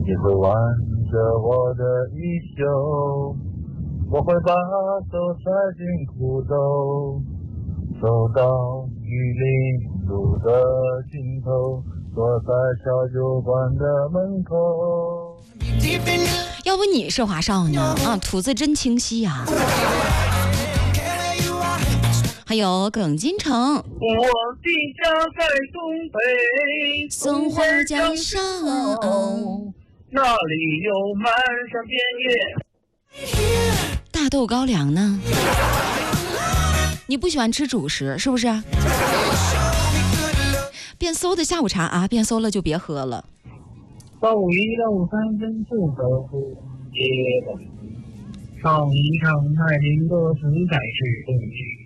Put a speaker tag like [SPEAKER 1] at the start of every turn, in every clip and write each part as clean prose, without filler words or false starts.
[SPEAKER 1] 你会挽着我的衣袖，我会把手塞进裤兜，走到玉林路的尽头，坐在小酒馆的门口。
[SPEAKER 2] 要不你是华少呢？吐字真清晰呀。还有耿金城，我
[SPEAKER 1] 的家在东北，
[SPEAKER 2] 松花江上，
[SPEAKER 1] 那里有满山遍野
[SPEAKER 2] 大豆高粱呢。你不喜欢吃主食是不是？变馊的下午茶啊，变馊了就别喝了。
[SPEAKER 1] 到一到三分四的不接的，唱一唱爱情歌词才是正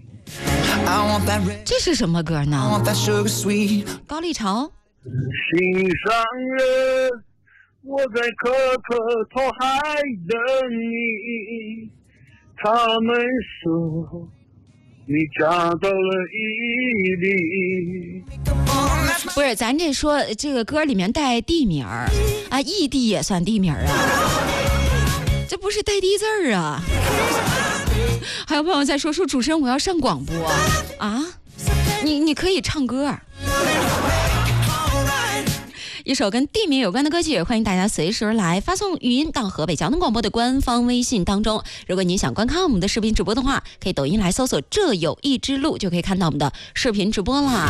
[SPEAKER 2] 这是什么歌呢？高丽潮。
[SPEAKER 1] 心上人，我在可托海等你，他们说你找到了伊犁。
[SPEAKER 2] 不是，咱这说这个歌里面带地名儿啊，异地也算地名儿啊，这不是带地字儿啊。还有朋友在说主持人我要上广播啊，你可以唱歌。一首跟地名有关的歌曲，欢迎大家随时来发送语音到河北交通广播的官方微信当中。如果您想观看我们的视频直播的话，可以抖音来搜索这有一之路，就可以看到我们的视频直播啦。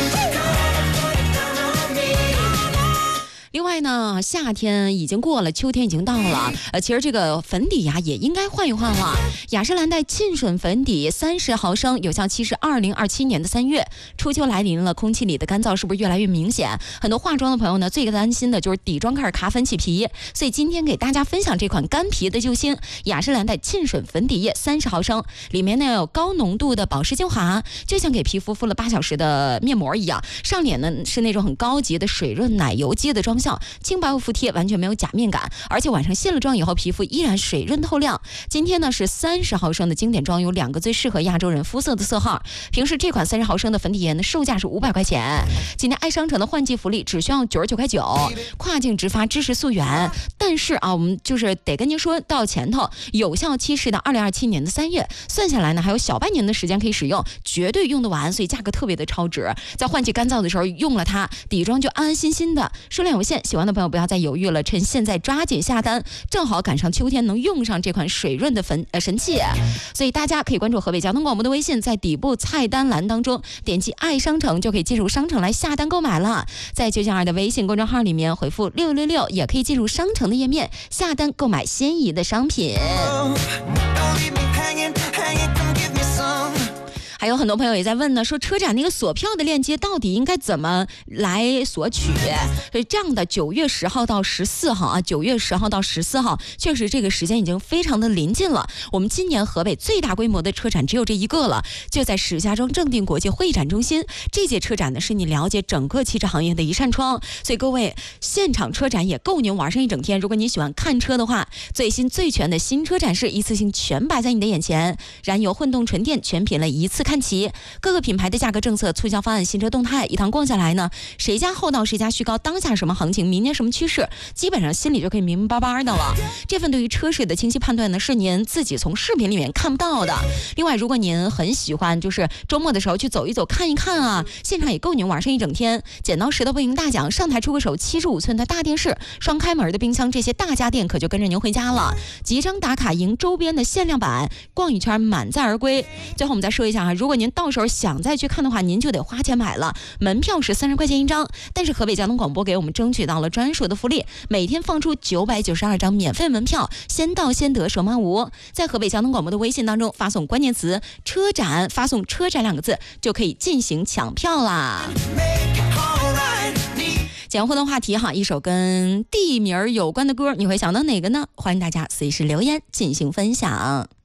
[SPEAKER 2] 另外呢，夏天已经过了，秋天已经到了。其实这个粉底呀也应该换一换了。雅诗兰黛沁水粉底30毫升，有效期是2027年的3月。初秋来临了，空气里的干燥是不是越来越明显？很多化妆的朋友呢，最担心的就是底妆开始卡粉起皮。所以今天给大家分享这款干皮的救星雅诗兰黛沁水粉底液30毫升，里面呢有高浓度的保湿精华，就像给皮肤敷了8小时的面膜一样。上脸呢是那种很高级的水润奶油肌的妆效，轻薄又服帖，完全没有假面感，而且晚上卸了妆以后皮肤依然水润透亮。今天呢是30毫升的经典装，有2个最适合亚洲人肤色的色号。平时这款30毫升的粉底液呢售价是500块钱，今天爱商城的换季福利只需要99块9，跨境直发支持溯源。但是啊，我们就是得跟您说到前头，有效期是到2027年的3月，算下来呢还有小半年的时间可以使用，绝对用得完，所以价格特别的超值。在换季干燥的时候用了它，底妆就安安心心的。数量有限，喜欢的朋友不要再犹豫了，趁现在抓紧下单，正好赶上秋天能用上这款水润的神器。所以大家可以关注河北交通广播的微信，在底部菜单栏当中点击爱商城，就可以进入商城来下单购买了。在992的微信公众号里面回复666，也可以进入商城的页面下单购买心仪的商品。还有很多朋友也在问呢，说车展那个锁票的链接到底应该怎么来索取？所以这样的9月10号到14号啊，9月10号到14号，确实这个时间已经非常的临近了。我们今年河北最大规模的车展只有这一个了，就在石家庄正定国际会展中心。这届车展呢，是你了解整个汽车行业的一扇窗，所以各位现场车展也够您玩上一整天。如果你喜欢看车的话，最新最全的新车展示一次性全摆在你的眼前，燃油、混动、纯电全品类一次看齐，各个品牌的价格政策、促销方案、新车动态，一趟逛下来呢，谁家厚道谁家虚高，当下什么行情，明年什么趋势，基本上心里就可以明明白白的了。这份对于车市的清晰判断呢，是您自己从视频里面看不到的。另外，如果您很喜欢，就是周末的时候去走一走、看一看啊，现场也够您玩上一整天。剪刀石头不赢大奖，上台出个手，75寸的大电视、双开门的冰箱，这些大家电可就跟着您回家了。几张打卡赢周边的限量版，逛一圈满载而归。最后我们再说一下啊，如果您到时候想再去看的话，您就得花钱买了，门票是30块钱一张。但是河北交通广播给我们争取到了专属的福利，每天放出992张免费门票，先到先得，手慢无。在河北交通广播的微信当中发送关键词车展，发送车展2个字就可以进行抢票啦。讲互动话题哈，一首跟地名有关的歌，你会想到哪个呢？欢迎大家随时留言进行分享。